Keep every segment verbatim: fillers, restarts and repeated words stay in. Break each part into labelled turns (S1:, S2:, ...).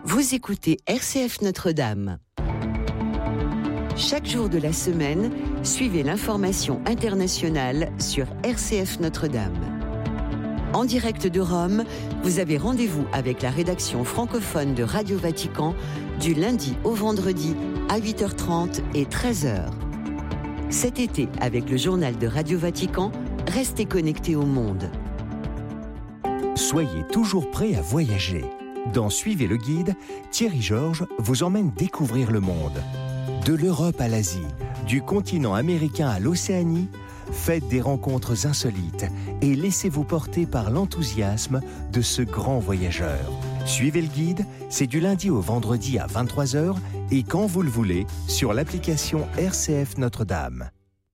S1: Vous écoutez R C F Notre-Dame. Chaque jour de la semaine, suivez l'information internationale sur R C F Notre-Dame. En direct de Rome, vous avez rendez-vous avec la rédaction francophone de Radio Vatican du lundi au vendredi à huit heures trente et treize heures. Cet été, avec le journal de Radio Vatican, restez connectés au monde.
S2: Soyez toujours prêts à voyager. Dans Suivez le guide, Thierry Georges vous emmène découvrir le monde. De l'Europe à l'Asie, du continent américain à l'Océanie, faites des rencontres insolites et laissez-vous porter par l'enthousiasme de ce grand voyageur. Suivez le guide, c'est du lundi au vendredi à vingt-trois heures et quand vous le voulez sur l'application R C F Notre-Dame.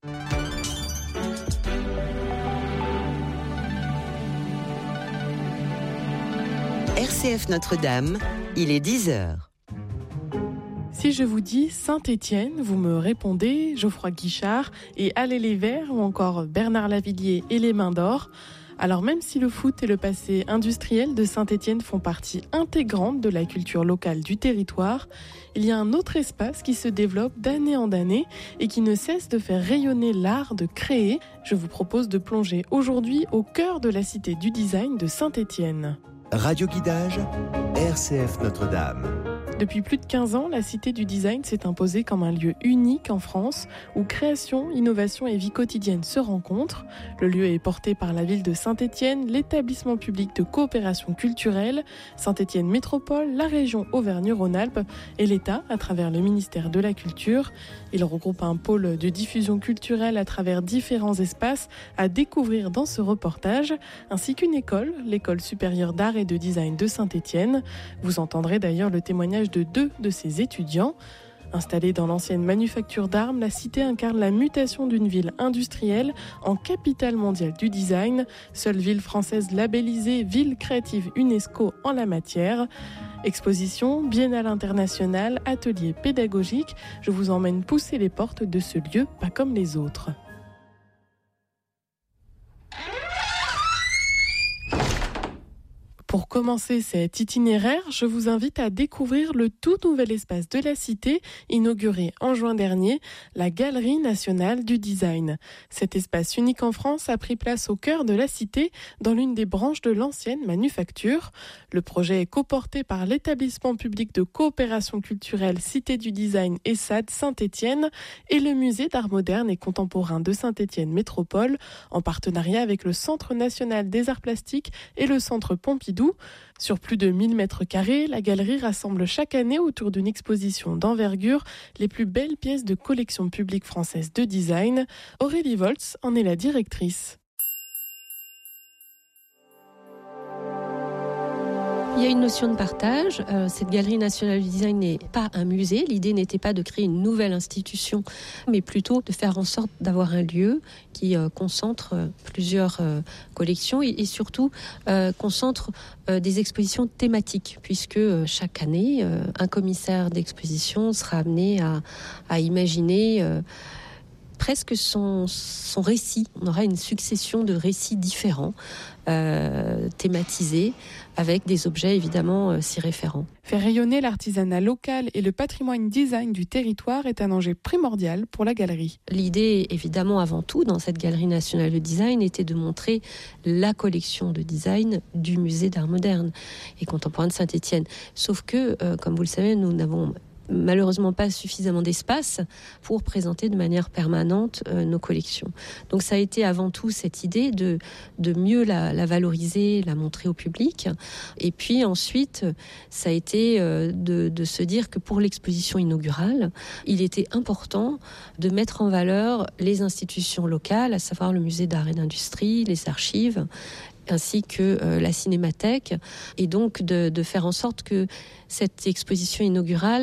S1: R C F Notre-Dame, il est dix heures.
S3: Si je vous dis Saint-Étienne, vous me répondez Geoffroy Guichard et Allez les Verts ou encore Bernard Lavilliers et les Mains d'Or. Alors même si le foot et le passé industriel de Saint-Étienne font partie intégrante de la culture locale du territoire, il y a un autre espace qui se développe d'année en année et qui ne cesse de faire rayonner l'art de créer. Je vous propose de plonger aujourd'hui au cœur de la cité du design de Saint-Étienne.
S2: Radio Guidage, R C F Notre-Dame.
S3: Depuis plus de quinze ans, la Cité du Design s'est imposée comme un lieu unique en France où création, innovation et vie quotidienne se rencontrent. Le lieu est porté par la ville de Saint-Étienne, l'établissement public de coopération culturelle, Saint-Étienne Métropole, la région Auvergne-Rhône-Alpes et l'État à travers le ministère de la Culture. Il regroupe un pôle de diffusion culturelle à travers différents espaces à découvrir dans ce reportage, ainsi qu'une école, l'école supérieure d'art et de design de Saint-Étienne. Vous entendrez d'ailleurs le témoignage de deux de ses étudiants. Installée dans l'ancienne manufacture d'armes, la cité incarne la mutation d'une ville industrielle en capitale mondiale du design, seule ville française labellisée Ville créative UNESCO en la matière. Exposition, biennale internationale, ateliers pédagogiques, je vous emmène pousser les portes de ce lieu pas comme les autres. Pour commencer cet itinéraire, je vous invite à découvrir le tout nouvel espace de la cité, inauguré en juin dernier, la Galerie nationale du design. Cet espace unique en France a pris place au cœur de la cité, dans l'une des branches de l'ancienne manufacture. Le projet est coporté par l'établissement public de coopération culturelle Cité du Design E S A D Saint-Étienne et le musée d'art moderne et contemporain de Saint-Étienne Métropole, en partenariat avec le Centre national des arts plastiques et le Centre Pompidou. Sur plus de mille mètres carrés, la galerie rassemble chaque année autour d'une exposition d'envergure les plus belles pièces de collection publique française de design. Aurélie Volz en est la directrice.
S4: Il y a une notion de partage. Euh, cette Galerie nationale du design n'est pas un musée. L'idée n'était pas de créer une nouvelle institution, mais plutôt de faire en sorte d'avoir un lieu qui euh, concentre euh, plusieurs euh, collections et, et surtout euh, concentre euh, des expositions thématiques, puisque euh, chaque année, euh, un commissaire d'exposition sera amené à, à imaginer euh, presque son, son récit. On aura une succession de récits différents, euh, thématisés, avec des objets évidemment euh, s'y référents.
S3: Faire rayonner l'artisanat local et le patrimoine design du territoire est un enjeu primordial pour la galerie.
S4: L'idée, évidemment, avant tout, dans cette Galerie nationale de design, était de montrer la collection de design du musée d'art moderne et contemporain de Saint-Étienne. Sauf que, euh, comme vous le savez, nous n'avons malheureusement pas suffisamment d'espace pour présenter de manière permanente euh, nos collections. Donc ça a été avant tout cette idée de, de mieux la, la valoriser, la montrer au public. Et puis ensuite, ça a été euh, de, de se dire que pour l'exposition inaugurale, il était important de mettre en valeur les institutions locales, à savoir le musée d'art et d'industrie, les archives, ainsi que euh, la cinémathèque, et donc de, de faire en sorte que cette exposition inaugurale